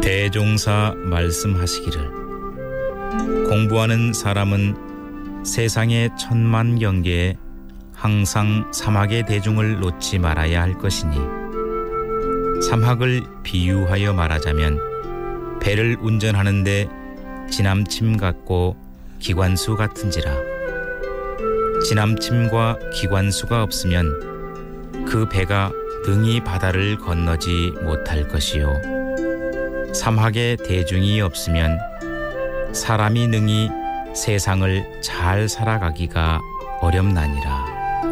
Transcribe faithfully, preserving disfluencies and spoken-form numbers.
대종사 말씀하시기를 공부하는 사람은 세상의 천만 경계에 항상 삼학의 대중을 놓지 말아야 할 것이니 삼학을 비유하여 말하자면 배를 운전하는데 지남침 같고 기관수 같은지라. 지남침과 기관수가 없으면 그 배가 능히 바다를 건너지 못할 것이요 삼학의 대중이 없으면 사람이 능히 세상을 잘 살아가기가 어렵나니라.